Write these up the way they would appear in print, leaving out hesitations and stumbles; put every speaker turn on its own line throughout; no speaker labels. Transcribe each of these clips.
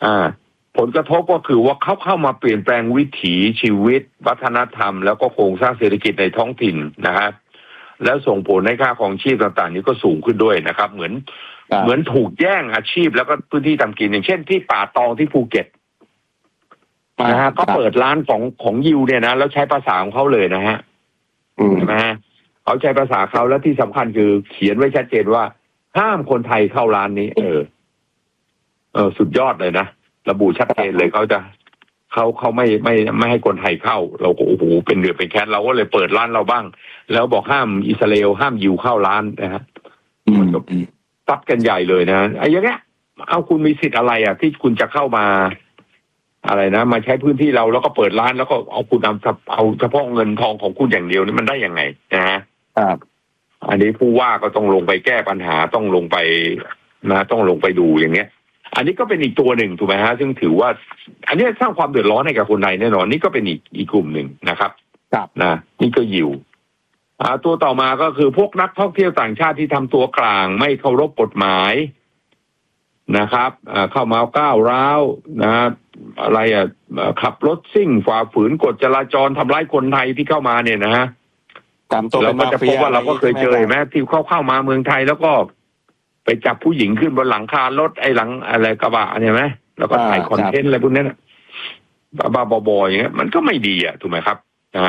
ผลกระทบก็คือว่าเขาเข้ามาเปลี่ยนแปลงวิถีชีวิตวัฒนธรรมแล้วก็โครงสร้างเศรษฐกิจในท้องถิ่นนะฮะแล้วส่งผลให้ค่าครองชีพต่างๆนี้ก็สูงขึ้นด้วยนะครับเหมือนถูกแย่งอาชีพแล้วก็พื้นที่ทำกินอย่างเช่นที่ป่าตองที่ภูเก็ตนะฮะก็เปิดร้านของยิวเนี่ยนะแล้วใช้ภาษาของเขาเลยนะฮะใช่ไหมฮะเขาใช้ภาษาเขาแล้วที่สำคัญคือเขียนไว้ชัดเจนว่าห้ามคนไทยเข้าร้านนี้สุดยอดเลยนะระบุชัดเจนเลยเขาไม่ให้คนไทยเข้าเราก็โอ้โหเป็นเดือดเป็นแค้นเราก็เลยเปิดร้านเราบ้างแล้วบอกห้ามอิสราเอลห้ามยิวเข้าร้านนะฮะมันก็ตัดกันใหญ่เลยนะไอ้อย่างเงี้ยเอาคุณมีสิทธิ์อะไรอ่ะที่คุณจะเข้ามาอะไรนะมาใช้พื้นที่เราแล้วก็เปิดร้านแล้วก็เอาคุณเอาเฉพาะเงินทองของคุณอย่างเดียวนี่มันได้ยังไงนะฮะอันนี้ผู้ว่าก็ต้องลงไปแก้ปัญหาต้องลงไปต้องลงไปดูอย่างเงี้ยอันนี้ก็เป็นอีกตัวหนึ่งถูกไหมฮะซึ่งถือว่าอันนี้สร้างความเดือดร้อนให้กับคนไทยแน่นอนนี่ก็เป็นอีกกลุ่มหนึ่งนะครับนะนี่ก็ยิวตัวต่อมาก็คือพวกนักท่องเที่ยวต่างชาติที่ทำตัวกลางไม่เคารพกฎหมายนะครับเข้ามาก้าวร้าวนะอะไรขับรถซิ่งฝ่าฝืนกฎจราจรทำร้ายคนไทยที่เข้ามาเนี่ยนะฮะเราก็จะพบว่าเราก็เคยเจอไหมที่เข้ามาเมืองไทยแล้วก็ไปจับผู้หญิงขึ้นบนหลังคารถหลังอะไรกระบะเนี่ยไหมแล้วก็ถ่ายคอนเทนต์อะไรพวกนั้นบ้าบอๆอย่างเงี้ยมันก็ไม่ดีถูกไหมครับ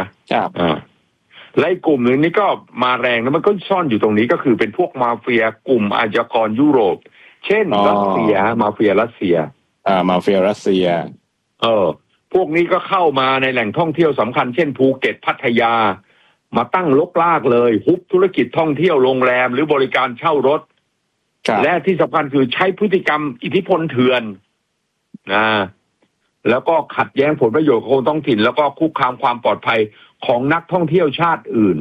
และกลุ่มหนึ่งนี่ก็มาแรงแล้วมันก็ซ่อนอยู่ตรงนี้ก็คือเป็นพวกมาเฟียกลุ่มอาชญากรยุโรปเช่นรัสเซียมาเฟียรัสเซีย
มาเฟียรัสเซีย
พวกนี้ก็เข้ามาในแหล่งท่องเที่ยวสำคัญเช่นภูเก็ตพัทยามาตั้งลกลากเลยฮุบธุรกิจท่องเที่ยวโรงแรมหรือบริการเช่ารถและที่สำคัญคือใช้พฤติกรรมอิทธิพลเถื่อนนะแล้วก็ขัดแย้งผลประโยชน์ของท้องถิ่นแล้วก็คุกคามความปลอดภัยของนักท่องเที่ยวชาติอื่น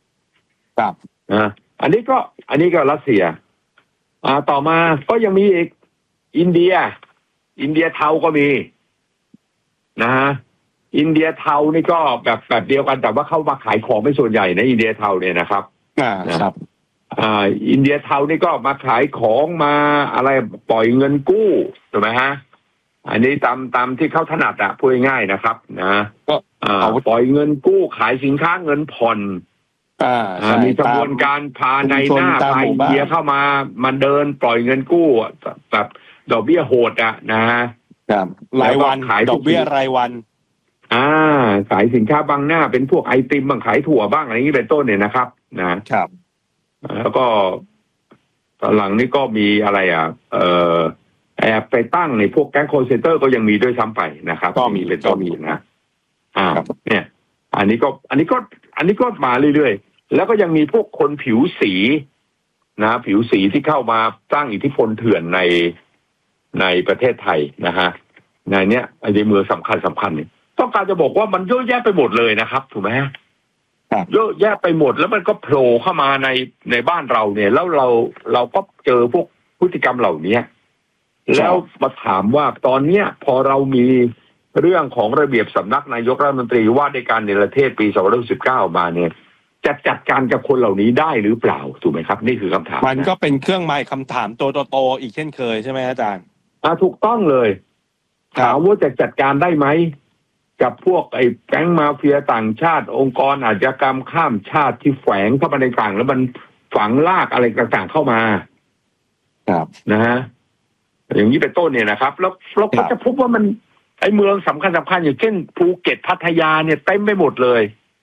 อันนี้ก็รัสเซียต่อมาก็ยังมีอีกอินเดียเทาก็มีนะฮะอินเดียเทานี่ก็แบบเดียวกันแต่ว่าเข้ามาขายของเป็นส่วนใหญ่นะอินเดียเทาเนี่ยนะครับ
ครับ
อินเดียเทานี่ก็มาขายของมาอะไรปล่อยเงินกู้ถูกไหมฮะอันนี้ตามที่เขาถนัดพูดง่ายๆนะครับนะก็ปล่อยเงินกู้ขายสินค้าเงินผ่อนมีกระบวนการพาในหน้าพาอินเดียเข้ามาเดินปล่อยเงินกู้แบบดอกเบี้ยโหดนะฮะ
รายวันขายดอกเบี้ยรายวัน
ขายสินค้าบางหน้าเป็นพวกไอติมบ้างขายถั่วบ้างอะไรอย่างนี้เป็นต้นเนี่ยนะครับ
นะครับ
แล้วก็ตอนหลังนี่ก็มีอะไรแอบไปตั้งในพวกแก๊งโคลเซ็นเตอร์ก็ยังมีด้วยซ้ำไปนะครับ
ก็มี
เป็นต้นนะเนี่ยอันนี้ก็มาเรื่อยๆแล้วก็ยังมีพวกคนผิวสีผิวสีที่เข้ามาสร้างอิทธิพลเถื่อนในประเทศไทยนะฮะในเนี้ยในเมืองสำคัญเนี่ยต้องการจะบอกว่ามันเยอะแยะไปหมดเลยนะครับถูกไหมเยอะแยะไปหมดแล้วมันก็โผล่เข้ามาในบ้านเราเนี่ยแล้วเราก็เจอพวกพฤติกรรมเหล่านี้แล้วมาถามว่าตอนเนี้ยพอเรามีเรื่องของระเบียบสำนักนายกรัฐมนตรีว่าด้วยการเนรเทศปี2019มาเนี่ยจะจัดการกับคนเหล่านี้ได้หรือเปล่าถูกไหมครับนี่คือคำถาม
มันก็เป็นเครื่องหมายคำถามโตอีกเช่นเคยใช่ไหมอาจารย์
ถูกต้องเลยถามว่าจะจัดการได้ไหมกับพวกไอ้แก๊งมาเฟียต่างชาติองค์กรอาชญากรรมข้ามชาติที่แฝงเข้ามาในต่างแล้วมันฝังลากอะไรต่างๆเข้ามานะฮะอย่างนี้เป็นต้นเนี่ยนะครับแล้วเราก็จะพบว่ามันไอ้เมืองสำคัญอย่างเช่นภูเก็ตพัทยาเนี่ยเต็มไปหมดเลย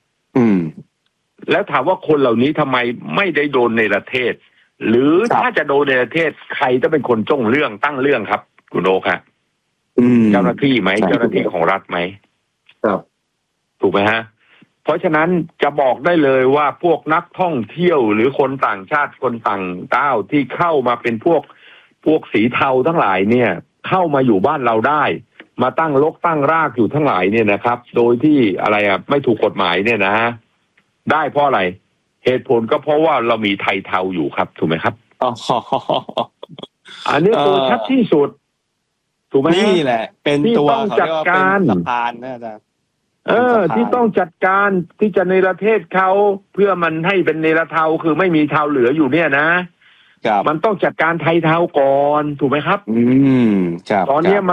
แล้วถามว่าคนเหล่านี้ทำไมไม่ได้โดนในประเทศหรือถ้าจะโดนในประเทศใครจะเป็นคนตั้งเรื่องครับคุณโอ๊คครับเจ้าหน้าที่ไหมเจ้าหน้าที่ของรัฐไหม
ครับ
ถูกไหมฮะเพราะฉะนั้นจะบอกได้เลยว่าพวกนักท่องเที่ยวหรือคนต่างชาติคนต่างด้าวที่เข้ามาเป็นพวกสีเทาทั้งหลายเนี่ยเข้ามาอยู่บ้านเราได้มาตั้งรากอยู่ทั้งหลายเนี่ยนะครับโดยที่อะไรไม่ถูกกฎหมายเนี่ยนะได้เพราะอะไรเหตุผลก็เพราะว่าเรามีไทยเทาอยู่ครับถูกไหมครับอันนี้ตัวชัดที่สุดถูกไหม
นี่แหละเป็นตัว
จัดการ
สะพานนะอาจารย์
ที่ต้องจัดการที่จะในประเทศเขาเพื่อมันให้เป็นเนรเทาคือไม่มีเทาเหลืออยู่เนี่ยนะมันต้องจัดการไทยเทาก่อนถูกไหมครับ
ครับ
ตอนนี้